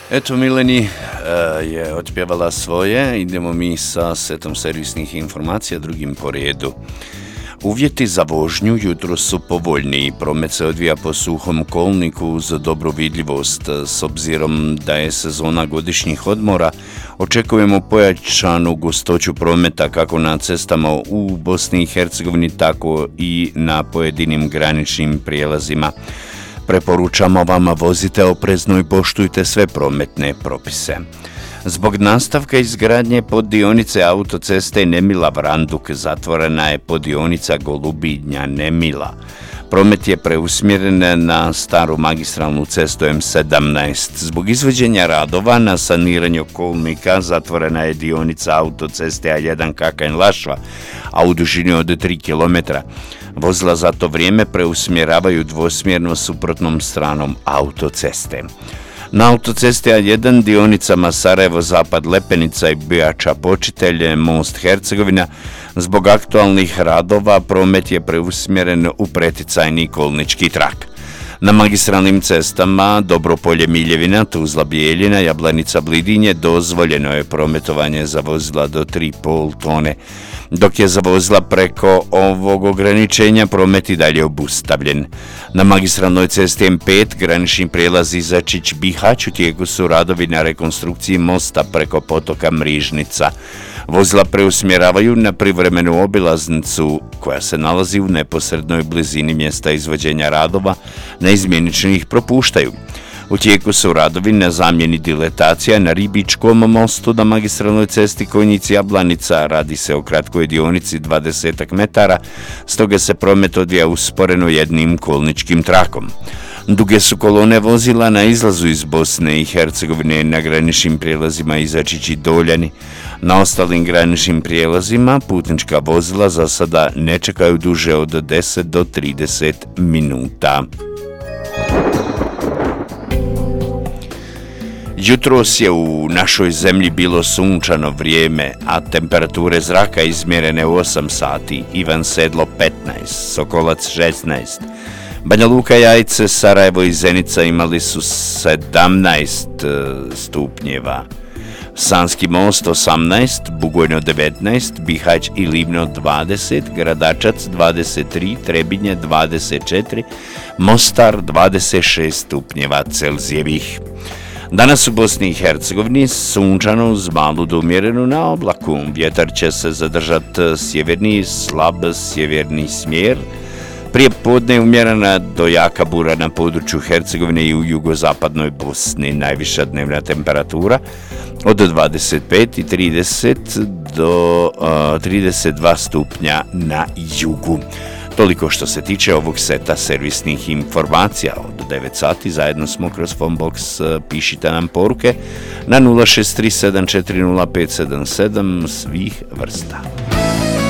Eto, Mileni je otpjevala svoje, idemo mi sa setom servisnih informacija, drugim po redu. Uvjeti za vožnju jutro su povoljniji, promet se odvija po suhom kolniku uz dobru vidljivost. S obzirom da je sezona godišnjih odmora, očekujemo pojačanu gustoću prometa kako na cestama u Bosni i Hercegovini, tako i na pojedinim graničnim prijelazima. Preporučamo vam vozite oprezno i poštujte sve prometne propise. Zbog nastavka izgradnje poddionice autoceste Nemila-Vranduk zatvorena je poddionica Golubinja-Nemila. Promet je preusmjeren na staru magistralnu cestu M17. Zbog izvođenja radova na saniranju kolnika zatvorena je dionica autoceste A1 Kakanj-Lašva, a u dužini od 3 km. Vozila za to vrijeme preusmjeravaju dvosmjerno suprotnom stranom autoceste. Na autocesti A1 dionicama Sarajevo-Zapad Lepenica i Bijača Počitelj, Most Hercegovina, zbog aktualnih radova promet je preusmjeren u preticajni kolnički trak. Na magistralnim cestama Dobropolje Miljevina, Tuzla Bijeljina, Jablanica Blidinje dozvoljeno je prometovanje za vozila do 3,5 tone, dok je za vozila preko ovog ograničenja promet i dalje obustavljen. Na magistralnoj cesti M5 granični prijelaz Izačić-Bihać u tijeku su radovi na rekonstrukciji mosta preko potoka Mrižnica. Vozila preusmjeravaju na privremenu obilaznicu koja se nalazi u neposrednoj blizini mjesta izvođenja radova, neizmjenično ih propuštaju. U tijeku su radovi na zamjeni diletacija na Ribičkom mostu na magistralnoj cesti Konjic-Jablanica. Radi se o kratkoj dionici 20 metara, stoga se promet odvija usporeno jednim kolničkim trakom. Duge su kolone vozila na izlazu iz Bosne i Hercegovine na graničnim prijelazima Izačić i Doljani. Na ostalim graničnim prijelazima putnička vozila za sada ne čekaju duže od 10 do 30 minuta. Jutros je u našoj zemlji bilo sunčano vrijeme, a temperature zraka izmjerene u 8 sati. Ivan Sedlo 15, Sokolac 16, Banja Luka, Jajce, Sarajevo i Zenica imali su 17 stupnjeva. Sanski Most 18, Bugojno 19, Bihać i Livno 20, Gradačac 23, Trebinje 24, Mostar 26 stupnjeva Celzijevih. Danas u Bosni i Hercegovini sunčano uz malu do umjerenu na oblaku. Vjetar će se zadržati sjeverni, slab sjeverni smjer. Prije podne je umjerena do jaka bura na području Hercegovine i u jugozapadnoj Bosni. Najviša dnevna temperatura od 25 i 30 do 32 stupnja na jugu. Toliko što se tiče ovog seta servisnih informacija. Od 9 sati zajedno smo kroz Phonebox. Pišite nam poruke na 0637405777 svih vrsta.